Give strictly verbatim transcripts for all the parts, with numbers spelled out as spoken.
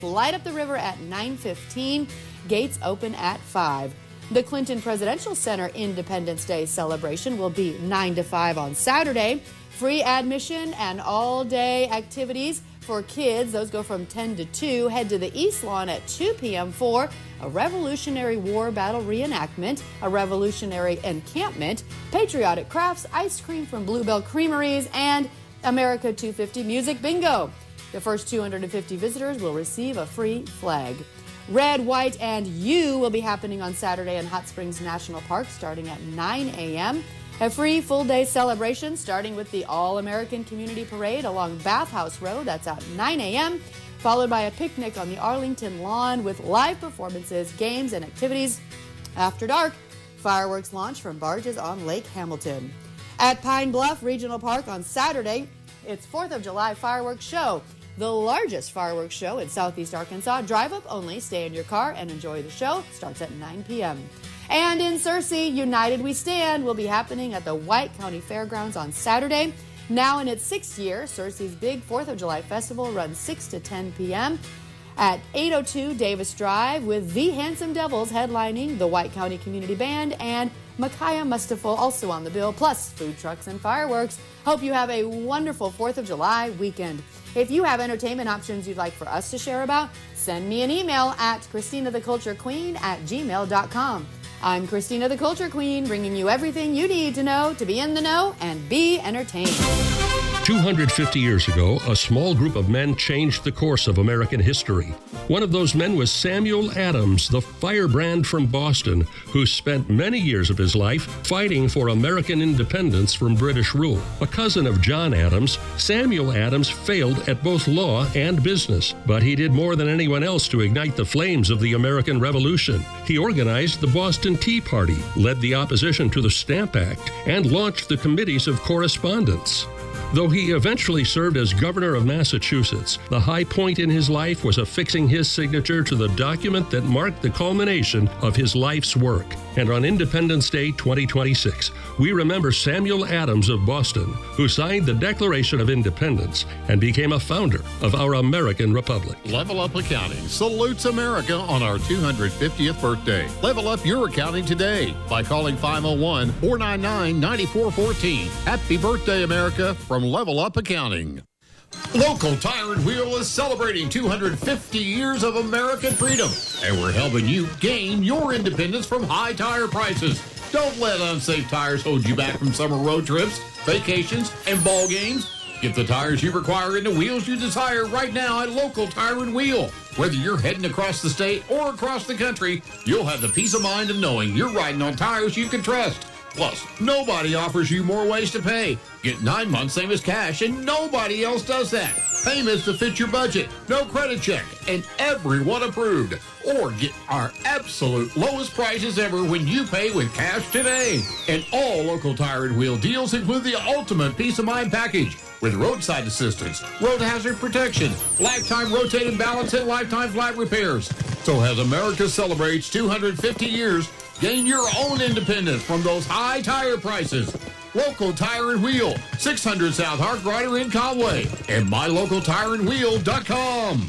light up the river at nine fifteen. Gates open at five. The Clinton Presidential Center Independence Day celebration will be nine to five on Saturday. Free admission and all-day activities for kids. Those go from ten to two. Head to the East Lawn at two p.m. for a Revolutionary War battle reenactment, a Revolutionary encampment, patriotic crafts, ice cream from Bluebell Creameries, and America two fifty Music Bingo. The first two hundred fifty visitors will receive a free flag. Red, White, and You will be happening on Saturday in Hot Springs National Park starting at nine a.m. A free full-day celebration starting with the All-American Community Parade along Bathhouse Road. That's at nine a.m., followed by a picnic on the Arlington lawn with live performances, games, and activities. After dark, fireworks launch from barges on Lake Hamilton. At Pine Bluff Regional Park on Saturday, it's fourth of July Fireworks Show, the largest fireworks show in Southeast Arkansas. Drive up only, stay in your car and enjoy the show. Starts at nine p.m. And in Searcy, United We Stand will be happening at the White County Fairgrounds on Saturday. Now in its sixth year, Searcy's big fourth of July festival runs six to ten p.m. at eight oh two Davis Drive with The Handsome Devils headlining, the White County Community Band, and Micaiah Mustafel also on the bill, plus food trucks and fireworks. Hope you have a wonderful fourth of July weekend. If you have entertainment options you'd like for us to share about, send me an email at Christina the Culture Queen at gmail dot com. I'm Christina the Culture Queen, bringing you everything you need to know to be in the know and be entertained. two hundred fifty years ago, a small group of men changed the course of American history. One of those men was Samuel Adams, the firebrand from Boston, who spent many years of his life fighting for American independence from British rule. A cousin of John Adams, Samuel Adams failed at both law and business, but he did more than anyone else to ignite the flames of the American Revolution. He organized the Boston Tea Party, led the opposition to the Stamp Act, and launched the Committees of Correspondence. Though he eventually served as governor of Massachusetts, the high point in his life was affixing his signature to the document that marked the culmination of his life's work. And on Independence Day twenty twenty-six, we remember Samuel Adams of Boston, who signed the Declaration of Independence and became a founder of our American Republic. Level Up Accounting salutes America on our two hundred fiftieth birthday. Level up your accounting today by calling five oh one, four nine nine, nine four one four. Happy birthday, America, from Level Up Accounting. Local Tire and Wheel is celebrating two hundred fifty years of American freedom, and we're helping you gain your independence from high tire prices. Don't let unsafe tires hold you back from summer road trips, vacations, and ball games. Get the tires you require and the wheels you desire right now at Local Tire and Wheel. Whether you're heading across the state or across the country, you'll have the peace of mind of knowing you're riding on tires you can trust. Plus, nobody offers you more ways to pay. Get nine months same as cash, and nobody else does that. Payments to fit your budget, no credit check, and everyone approved. Or get our absolute lowest prices ever when you pay with cash today. And all Local Tire and Wheel deals include the ultimate peace of mind package with roadside assistance, road hazard protection, lifetime rotating balance, and lifetime flat repairs. So as America celebrates two hundred fifty years, gain your own independence from those high tire prices. Local Tire and Wheel, six hundred South Harkrider in Conway, and my local tire and wheel dot com.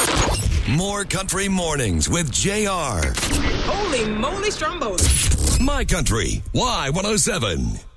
More Country Mornings with J R. Holy moly, Stromboli. My Country, Y one oh seven.